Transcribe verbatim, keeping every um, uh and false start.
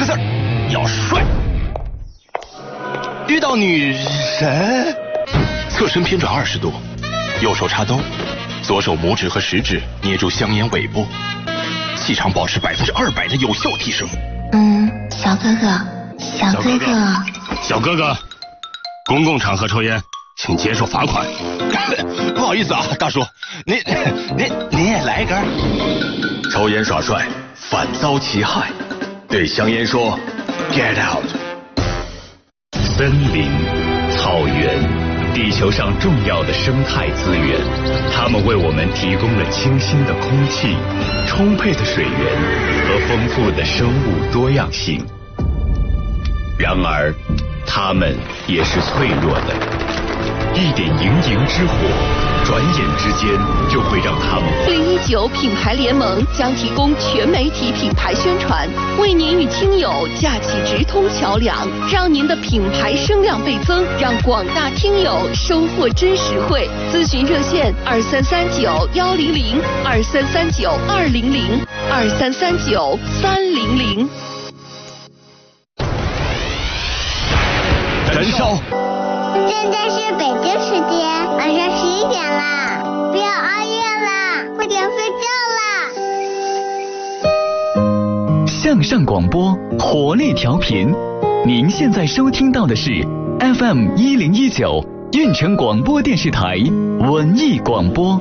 字儿，要帅。遇到女神，侧身偏转二十度，右手插兜，左手拇指和食指捏住香烟尾部，气场保持百分之二百的有效提升。 嗯，小哥哥，小哥哥， 小哥哥，公共场合抽烟，请接受罚款。 不好意思啊，大叔，您您您也来一根。 抽烟耍帅，反遭其害。对香烟说 ，Get out。 森林、草原，地球上重要的生态资源，它们为我们提供了清新的空气、充沛的水源和丰富的生物多样性。然而，它们也是脆弱的，一点营营之火，转眼之间就会让它们。 零一九品牌联盟将提供全媒体品牌宣传，为您与听友架起直通桥梁，让您的品牌声量倍增，让广大听友收获真实惠。咨询热线二三三九幺零零二三三九二零零二三三九三零零。 燃烧。 现在是北京时间晚上十一点啦，不要熬夜啦，快点睡觉啦。 向上广播，活力调频。您现在收听到的是 F M 一零一九运城广播电视台文艺广播。